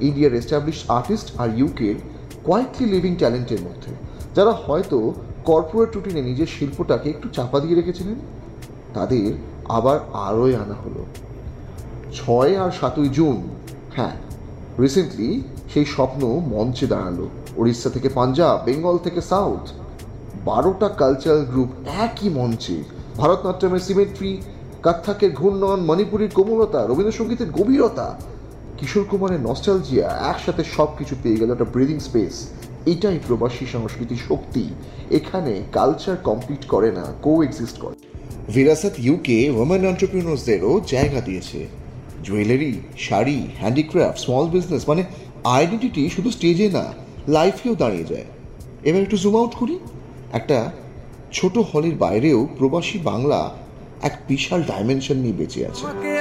ইন্ডিয়ার established artist আর ইউকের quietly living ট্যালেন্টের মধ্যে, যারা হয়তো কর্পোরেট রুটিনে নিজের শিল্পটাকে একটু চাপা দিয়ে রেখেছিলেন, তাদের আবার আলোয় আনা হলো। 6 আর 7 জুন, হ্যাঁ, রিসেন্টলি সেই স্বপ্ন মঞ্চে দাঁড়ালো। উড়িষ্যা থেকে পাঞ্জাব, বেঙ্গল থেকে সাউথ, 12টা কালচারাল গ্রুপ একই মঞ্চে। ভারতনাট্যমের সিমেট্রি, কত্থকের ঘূর্ণন, মণিপুরীর কোমলতা, রবীন্দ্রসঙ্গীতের গভীরতা, কিশোর কুমারের নস্টালজিয়া, একসাথে সব কিছু পেয়ে গেল একটা ব্রিদিং স্পেস। এটাই প্রবাসী সংস্কৃতির শক্তি। এখানে কালচার কম্পিট করে না, কো এক্সিস্ট করে। ভিরাসাত ইউকে ওমেন এন্টারপ্রিনার্সদেরও জায়গা দিয়েছে। Jewellery, sari, handicraft, small business, মানে আইডেন্টিটি শুধু স্টেজে না, লাইফেও দাঁড়িয়ে যায়। এবার একটু জুম আউট করি। একটা ছোট হলের বাইরেও প্রবাসী বাংলা এক বিশাল ডাইমেনশন নিয়ে বেঁচে আছে।